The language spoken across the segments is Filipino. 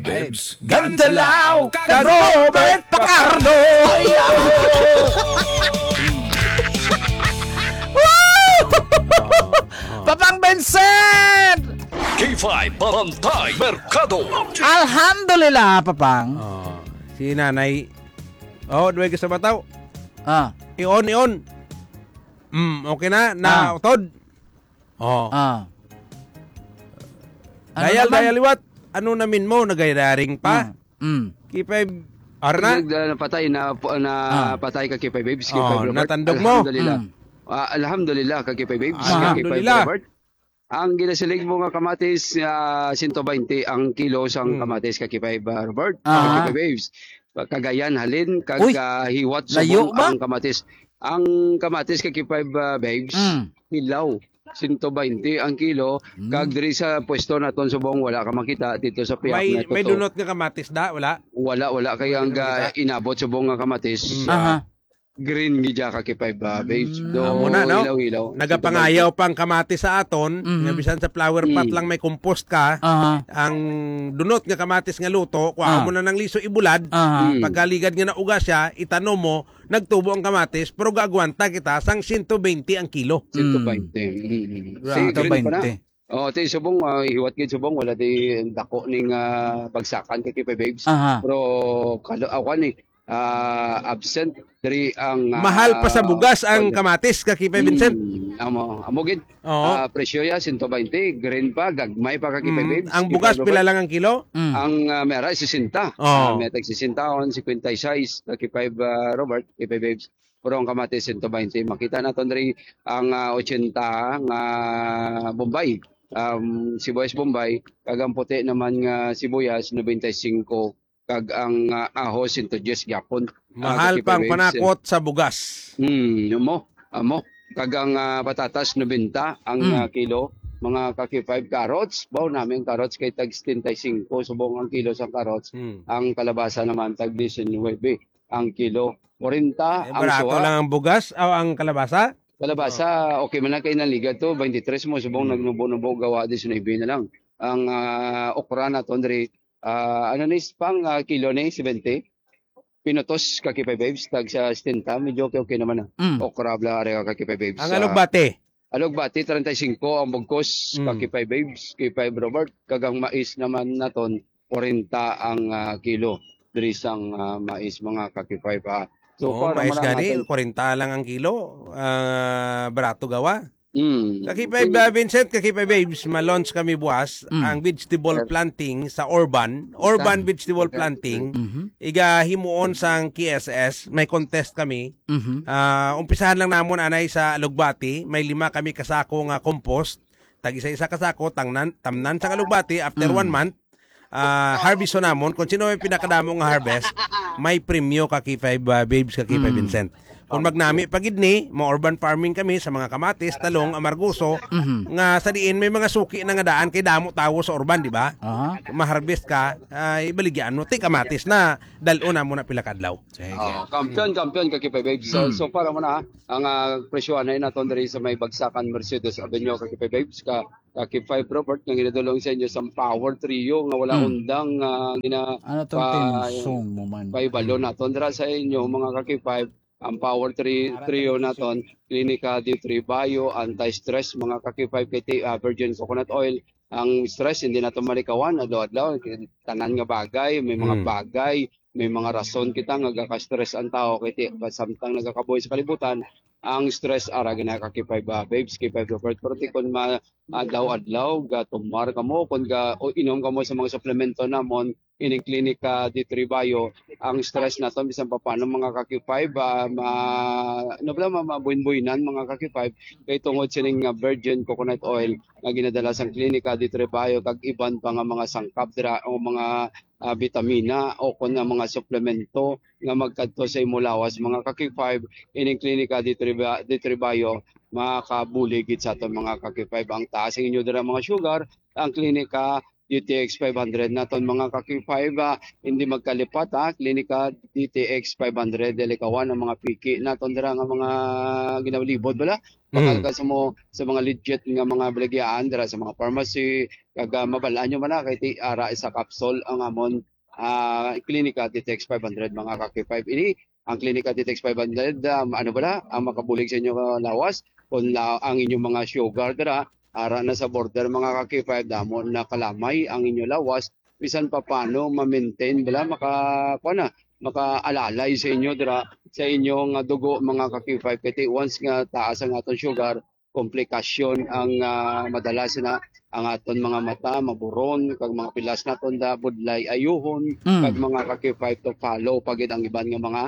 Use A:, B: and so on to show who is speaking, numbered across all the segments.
A: Babes,
B: Gandalaw ka Robert Pacardo. Papang Vincent!
A: K5 Barangay Mercado.
B: Alhamdulillah, Papang.
C: Si nanay. Duway ka sa bataw.
B: Ah.
C: Ion. Okay na. Utod.
B: Ano
C: Dayal
B: naman?
C: liwat. Ano namin mo? Nagaydaring pa. Kipay. Arna?
D: Napatay patay ka Kipay Babes.
C: Natandog mo.
D: Alhamdulillah. Alhamdulillah ka Kipay Babes.
C: Alhamdulillah.
D: Robert. Ang ginasilig mo nga kamatis, 120 ang kilo sang kamatis ka Kipay Robert. Kipay Babes. Kagayan halin, hiwat
B: layo
D: subong
B: ba?
D: ang kamatis. Ang kamatis ka Kipay Babes, hilaw. 120 ang kilo, kag diri sa pwesto naton subong wala ka makita dito sa piyak na
C: May dunot nga kamatis da? Wala?
D: Wala kaya ang inabot subong nga kamatis. Green gidya ka Kipay Babes.
C: Muna, no?
D: Ilaw.
C: Nagapangayaw pang kamatis sa aton. Nga bisan sa flower pot lang may compost ka. Ang dunot nga kamatis nga luto, kuha mo na ng liso ibulad. Pagkaligad nga nauga siya, itano mo, nagtubo ang kamatis, pero gagwanta kita sang 120 ang kilo.
D: 120. Green pa na. Ti subong hiwat gid subong wala ti dako ning bagsakan kay Kipay Babes. Pero ako ni absent diri ang
C: mahal pa sa bugas ang kamatis ka Kipay Vincent.
D: Amo gid.
C: Oo.
D: Presyo ya 120, green pa, gagmay pa ka Kipay Babes.
C: Ang bugas pila lang ang kilo?
D: Ang mera 60. Metag 60 on 56 ka Kipay Robert, Kipay Babes. Pero ang kamatis 120. Makita naton diri ang 80 nga Bombay. Sibuyas Bombay, kag ang puti naman nga sibuyas 95. Kag ang ahos 110 gyapon.
C: Mahal pang panakot sa bugas.
D: Amo. Kag ang patatas 90 ang kilo. Mga kaki 5 carrots. Baw namin carrots kay tag 75 subong ang kilo sa carrots. Ang kalabasa naman tag 19 ang kilo. 40 ang
C: barato
D: suha.
C: lang ang bugas o ang kalabasa?
D: Kalabasa, okay man na kay naliga to, 23 mo subong nagnubo-nubo gawa 19 na lang. Ang okra na to diri pang kilo ni 70. Pinutos ka Kipay Babes tag sa 70, medyo okay naman na. Okra bla are ka Kipay Babes.
C: Ang alugbate?
D: Alugbate 35 ang bugkos ka Kipay Babes, Kipay Robert, kagang mais naman naton 40 ang kilo. Diri sang mais mga kakipay pa.
C: Mais gani 40 lang ang kilo. Barato gawa. Kakipay Vincent, Kakipay Babes, ma-launch kami buwas ang vegetable planting sa urban vegetable planting. Iga himuon sang KSS, may contest kami. Umpisahan lang namon anay sa Alugbati, may 5 kami kasako nga compost. Tag isa-isa kasako tamnan sa Alugbati after 1 month. Harvest namon kung sino may pinakadamo nga harvest, may premyo Kakipay Babes, Kakipay Vincent. Kung magnami pagid ni, mo urban farming kami sa mga kamatis, talong, amarguso, nga sa diin may mga suki na nga daan kay damo tawo sa urban, di ba? Maharvest ka, ibaligyan mo, kamatis na dalo na mo na pila kadlaw.
D: Kampiyon Kakipay Babes. So para mo na ang presyo na naton diri sa may bagsakan Mercedes Avenue Kakipay Babes ka Kakipay Robert nga ginadulong sa inyo sa Power Trio nga wala undang
B: ano tong tinsong mo man?
D: Paibalo naton dira sa inyo mga Kakipay. Ang Power Trio naton, Klinika D3 Bio, anti-stress, mga kakipay kay virgin coconut oil. Ang stress, hindi nato malikawan, adlaw-adlaw, tanan nga bagay, may mga bagay, may mga rason kita nga gaka-stress ang tao kay samtang nagakabuhi sa kalibutan. Ang stress ara ginakakipay babes, kipay Robert, pero kung adlaw-adlaw, gatumar ka mo, kung inom ka mo sa mga suplemento namon, ining Klinika D3 Bio, ang stress na to bisan pa paano mga kakipay mabuin-buinan mga kakipay kay tungod sining virgin coconut oil nga ginadala sa Klinika D3 Bio kag iban pa nga mga sangkap dira o mga vitamina o kun nga mga suplemento nga magkadto sa imulawas mga kakipay ining Klinika D3 Bio makabuligid sa aton mga kakipay ang taas inyo dira mga sugar ang Klinika DTX 500 naton mga kakipay hindi magkalipat Klinika DTX 500 delikawan ang mga piki naton dira nga mga ginawlibod bala Bakal ka sa mga legit nga mga balagyaan dira sa mga pharmacy, kag mabalaan nyo man na kay ti ara isa capsule ang amon Clinica DTX 500 mga kaki-5. Ini ang Clinica DTX 500 ano ba na ang makabulig sa inyo lawas kung ang inyong mga sugar dira ara na sa border mga kaki-5 damo na kalamay ang inyo lawas bisan pa paano ma-maintain bala makaalalay sa inyo dira sa inyong dugo mga kaki-5 kay once nga taas ang aton sugar komplikasyon ang madalas na ang aton mga mata maburon kag mga pilas naton da budlay ayuhon kag mga kaki-5 to follow pagid ang iban nga mga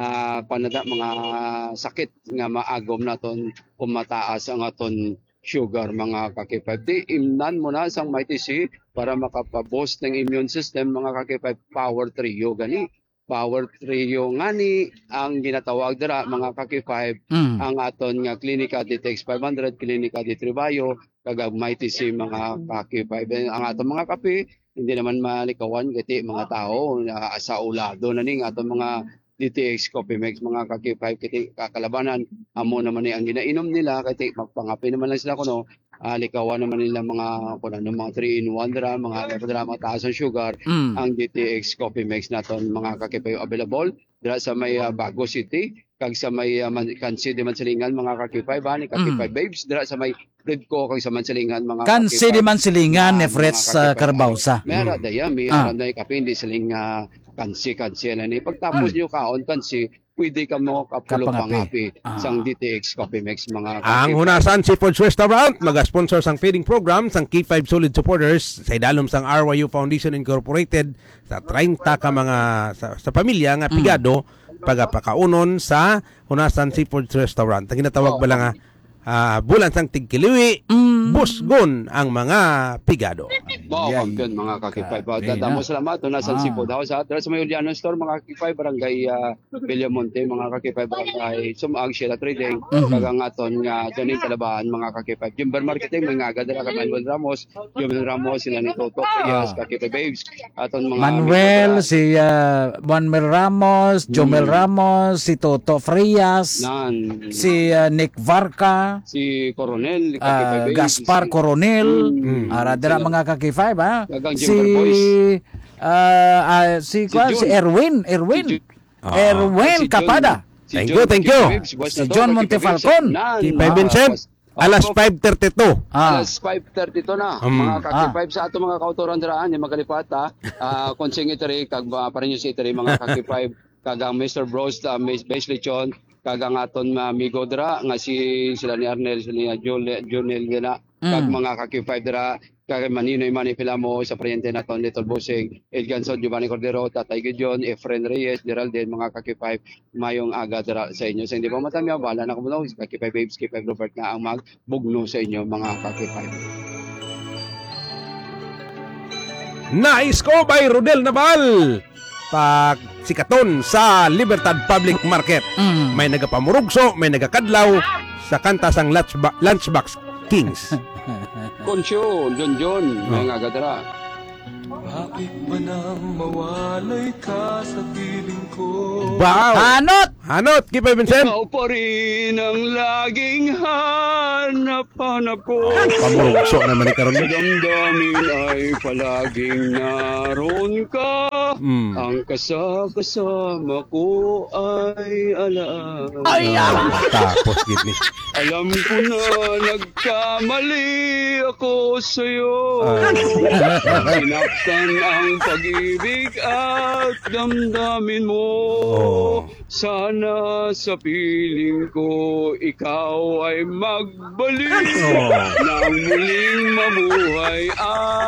D: mga sakit nga maagom naton kung mataas ang aton sugar mga kaki-5. Di imnan mo na sang Mighty C para makapaboost ng immune system mga kaki-5 power trio gani. Power trio ngani ang ginatawag dira mga kaki-5 ang aton nga Clinica DTX 500, Clinica D3 Bio kag Mighty C mga kaki-5. Ang aton mga kape hindi naman malikawan kay mga tao sa ulado na ning aton mga DTX Coffee Mix mga kaki-5 kay kakalabanan amo naman ni ang ginainom nila kay magpangapi naman lang sila kuno likawan naman nila mga mga 3-in-1 dira mga taas ang sugar ang DTX Coffee Mix naton mga kaki-5 available dira sa may Bago City kag sa may Kansi di Mansilingan mga kaki-5 ni kaki-5 babes dira sa may Redco kag sa Mansilingan mga
B: Kansi di Mansilingan ni Frets Carbausa.
D: Mera daya mi aram na kape hindi siling kansi na ni pagtapos nyo kaon kansi pwede ka mo kapulong pangapi sang DTX Coffee Mix mga
C: ang Hunasan Seafoods Restaurant mag-sponsor sang feeding program sang K5 Solid Supporters sa idalom sang RYU Foundation Incorporated sa 30 ka mga sa pamilya nga pigado pagapakaunon sa Hunasan Seafoods Restaurant. Ang ginatawag ba lang bulan sang tigkiliwi busgon ang mga pigado.
D: Kampiyon mga kaki-5. Dadamo salamat na sa Seafood House sa may Ulianon Store mga kaki-5 barangay Villamonte mga kaki-5 barangay Sumag Sheila Trading kagang aton nga Johnny Talabaan mga kaki-5. Jimber Marketing mga agadra kay Manuel Ramos sila ni Toto Yes kaki-5 babes aton mga
B: Manuel si Manuel Ramos, Jomel Ramos, si Toto Frias, si Nick Varca,
D: si Coronel
B: Gaspar Coronel dira mga kaki-5 si Erwin Capada.
C: Thank you.
B: Si John Montefalcon.
C: K5 Vincent. Alas 5:32.
D: Alas 5:32 na. Mga kaki-5 sa ato mga kautoran diraan yung magalipata. Konsing iteri kag parinyo si iteri mga kaki-5 kagang Mr. Bros Base Lechon kagang aton amigo dira nga sila ni Arnel sila ni Jonel dira kag mga kaki-5 dira kag Maninoy Manipilamo sa presidente naton Little Busing Edganson Giovanni Cordero Tatay Gideon Efren Reyes Geraldine mga kaki-5 mayong aga dira sa inyo sa hindi pa matami bala na kumuno kaki-5 babes kaki-5 Robert nga ang magbugno sa inyo mga kaki-5.
C: Nais ko by Rodel Naval sikaton sa Libertad Public Market. May nagapamurugso, may nagakadlaw sa kanta sang Lunchbox Kings.
D: Konsyo, John, may ngagadara.
E: Bakit ba nang mawalay ka sa piling ko?
C: Wow! Hanot, K5 Vincent.
D: Ikaw pa rin ang laging hanap-hanap ko.
C: Pamurugso naman ni karon.
D: Damdamin ay palaging naroon ka. Ang kasama ko ay alam.
C: Tapos gini.
D: Alam ko na nagkamali ako sa'yo. Sinaktan ang pag-ibig at damdamin mo. Sana sa piling ko ikaw ay magbalik nang muling mamuhay